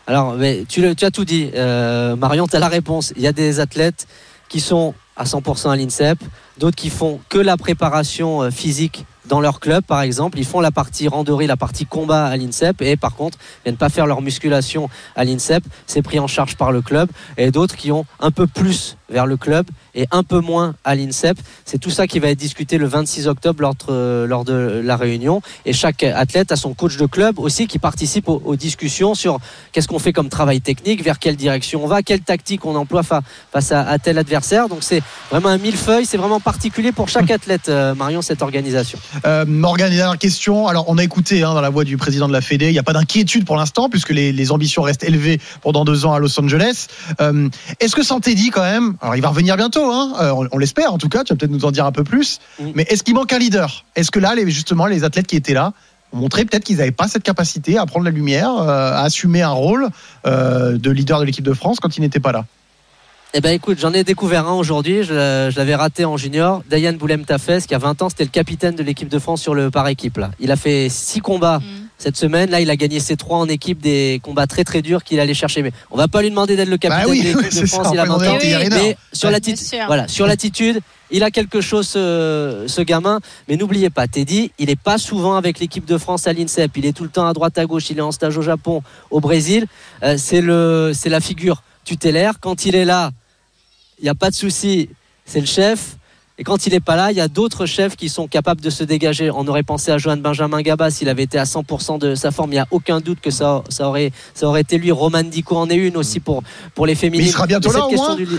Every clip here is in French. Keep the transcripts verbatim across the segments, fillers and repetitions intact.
Alors, mais tu, le, tu as tout dit, euh, Marion, tu as la réponse. Il y a des athlètes qui sont à cent pour cent à l'INSEP, d'autres qui font que la préparation physique dans leur club, par exemple. Ils font la partie randonnée, la partie combat à l'INSEP, et par contre, ils viennent pas faire leur musculation à l'INSEP. C'est pris en charge par le club. Et d'autres qui ont un peu plus vers le club et un peu moins à l'INSEP. C'est tout ça qui va être discuté le vingt-six octobre lors de, lors de la réunion. Et chaque athlète a son coach de club aussi qui participe aux, aux discussions sur qu'est-ce qu'on fait comme travail technique, vers quelle direction on va, quelle tactique on emploie fa- face à, à tel adversaire. Donc c'est vraiment un millefeuille, c'est vraiment particulier pour chaque athlète, euh, Marion, cette organisation. Euh, Morgane, une dernière question. Alors, on a écouté hein, dans la voix du président de la Fédé, il n'y a pas d'inquiétude pour l'instant, puisque les, les ambitions restent élevées pendant deux ans à Los Angeles. Euh, est-ce que Santé dit quand même, alors il va revenir bientôt, hein, euh, on, on l'espère en tout cas, tu vas peut-être nous en dire un peu plus, mmh. mais est-ce qu'il manque un leader ? Est-ce que là, les, justement, les athlètes qui étaient là ont montré peut-être qu'ils n'avaient pas cette capacité à prendre la lumière, euh, à assumer un rôle euh, de leader de l'équipe de France quand ils n'étaient pas là ? Eh ben écoute, j'en ai découvert un aujourd'hui, je, je l'avais raté en junior, Dayan Boulem Tafès, qui a vingt ans, c'était le capitaine de l'équipe de France sur le par équipe là. Il a fait six combats mmh. cette semaine, là il a gagné ses trois en équipe, des combats très très durs qu'il allait chercher. Mais on va pas lui demander d'être le capitaine bah oui, de l'équipe oui, de France, ça, il a vingt ans. Oui, mais sur, ouais, l'attitude, voilà, sur l'attitude, il a quelque chose ce, ce gamin, mais n'oubliez pas, Teddy, il est pas souvent avec l'équipe de France à l'INSEP, il est tout le temps à droite à gauche, il est en stage au Japon, au Brésil, euh, c'est, le, c'est la figure tutélaire. Quand il est là, il n'y a pas de souci, c'est le chef. Et quand il n'est pas là, il y a d'autres chefs qui sont capables de se dégager. On aurait pensé à Johan Benjamin Gaba s'il avait été à cent pour cent de sa forme. Il n'y a aucun doute que ça, ça, aurait, ça aurait été lui. Roman Dico en est une aussi pour, pour les féminines. Mais il sera bientôt là au moins du...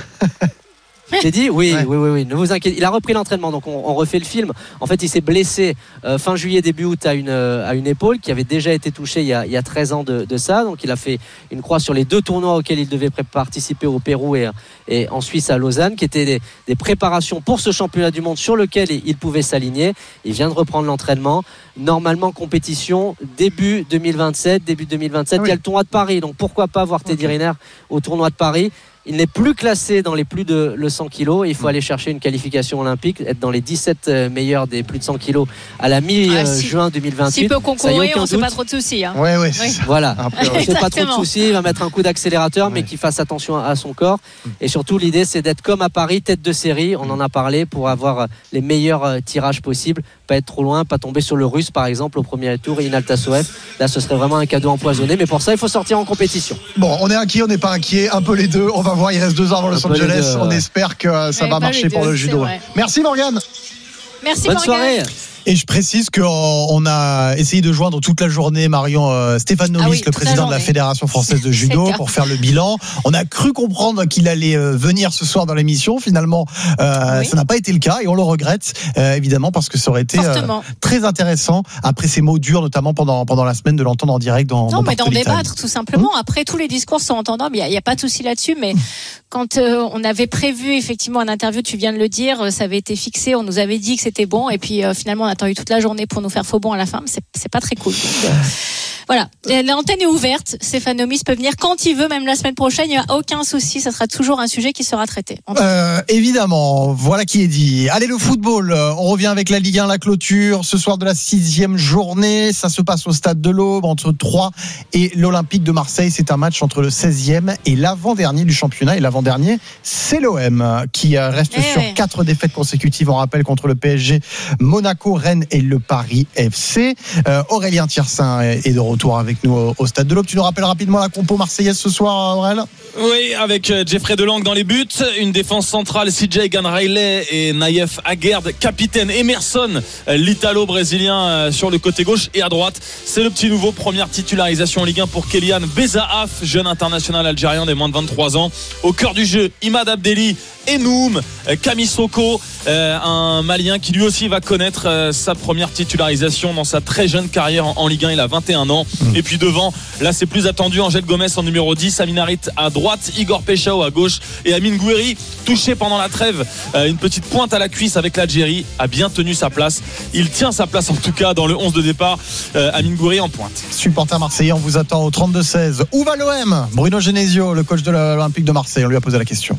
J'ai dit oui, ouais. oui, oui, oui, ne vous inquiétez. Il a repris l'entraînement, donc on, on refait le film. En fait, il s'est blessé euh, fin juillet, début août à une, euh, à une épaule qui avait déjà été touchée il y a, il y a treize ans de, de ça. Donc il a fait une croix sur les deux tournois auxquels il devait pré- participer au Pérou et, et en Suisse à Lausanne, qui étaient des, des préparations pour ce championnat du monde sur lequel il, il pouvait s'aligner. Il vient de reprendre l'entraînement. Normalement, compétition début deux mille vingt-sept. Début deux mille vingt-sept, ah oui. Il y a le tournoi de Paris. Donc pourquoi pas voir Teddy okay. Riner au tournoi de Paris. Il n'est plus classé dans les plus de le cent kilos. Il faut aller chercher une qualification olympique, être dans les dix-sept meilleurs des plus de cent kilos à la mi-juin ah, si, deux mille vingt-huit. S'il peut concourir, on ne se fait pas trop de soucis. Hein. Ouais, ouais, oui. Voilà, on ne se fait pas trop de soucis. Il va mettre un coup d'accélérateur, mais ouais. qu'il fasse attention à son corps. Et surtout, l'idée, c'est d'être comme à Paris, tête de série. On en a parlé pour avoir les meilleurs tirages possibles. Pas être trop loin, pas tomber sur le russe, par exemple, au premier tour, Inal Tassoev. Là, ce serait vraiment un cadeau empoisonné. Mais pour ça, il faut sortir en compétition. Bon, on est inquiet, on n'est pas inquiet. Un peu les deux. On va voir, il reste deux ans avant Los Angeles. Deux, on ouais. espère que ça ouais, va marcher pour le judo. Merci Morgane. Merci Bonne Morgane. soirée. Et je précise qu'on a essayé de joindre toute la journée Marion euh, Stéphane Nomis, ah oui, le président de la Fédération française de judo, pour faire le bilan. On a cru comprendre qu'il allait euh, venir ce soir dans l'émission. Finalement, euh, oui. ça n'a pas été le cas et on le regrette euh, évidemment parce que ça aurait été euh, très intéressant après ces mots durs, notamment pendant pendant la semaine, de l'entendre en direct dans. Non, dans mais d'en débattre tout simplement. Mmh. Après, tous les discours sont entendables. Il y, y a pas de souci là-dessus, mais quand euh, on avait prévu effectivement une interview, tu viens de le dire, ça avait été fixé, on nous avait dit que c'était bon, et puis euh, finalement on a attendu toute la journée pour nous faire faux bon à la fin, mais c'est, c'est pas très cool. Donc, euh, voilà, l'antenne est ouverte, Stéphane Nomis peut venir quand il veut, même la semaine prochaine, il n'y a aucun souci, ça sera toujours un sujet qui sera traité. Euh, évidemment, voilà qui est dit. Allez, le football, on revient avec la Ligue un, la clôture, ce soir de la sixième journée, ça se passe au stade de l'Aube, entre Troyes et l'Olympique de Marseille. C'est un match entre le seizième et l'avant-dernier du championnat, et l'avant-dernier, c'est l'O M qui reste eh sur ouais. quatre défaites consécutives, on rappelle, contre le P S G, Monaco, Rennes et le Paris F C. Euh, Aurélien Thiersin est de retour avec nous au, au stade de l'Aube. Tu nous rappelles rapidement la compo marseillaise ce soir, Aurel ? Oui, avec Jeffrey Delang dans les buts, une défense centrale, C J Gann-Riley et Naïef Aguerd, capitaine Emerson, l'Italo-brésilien sur le côté gauche, et à droite, c'est le petit nouveau, première titularisation en Ligue un pour Kélian Bezaaf, jeune international algérien des moins de vingt-trois ans. Au cœur du jeu, Imad Abdelli et Noum Kamisoko, euh, un Malien qui lui aussi va connaître euh, sa première titularisation dans sa très jeune carrière en, en Ligue un. Il a vingt et un ans. Mmh. Et puis devant, là c'est plus attendu, Angel Gomez en numéro dix, Amin Harit à droite, Igor Pechao à gauche et Amine Gouiri, touché pendant la trêve, euh, une petite pointe à la cuisse avec l'Algérie, a bien tenu sa place. Il tient sa place en tout cas dans le onze de départ. euh, Amine Gouiri en pointe. Supporter marseillais, on vous attend au trente-deux seize. Où va l'O M ? Bruno Genesio, le coach de l'Olympique de Marseille, on lui a posé la question.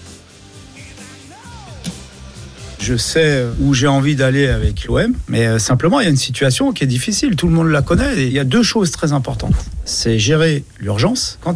Je sais où j'ai envie d'aller avec l'O M, mais simplement il y a une situation qui est difficile, tout le monde la connaît, et il y a deux choses très importantes. C'est gérer l'urgence. Quand